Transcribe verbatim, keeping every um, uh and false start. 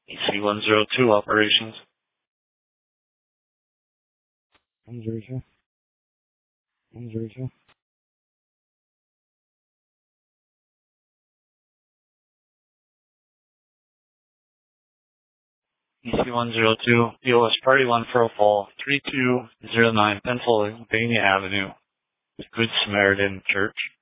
E C one zero two operations. one zero two. one zero two. E C one zero two, P O S Party one for a fall, three two zero nine Pennsylvania Avenue, Good Samaritan Church.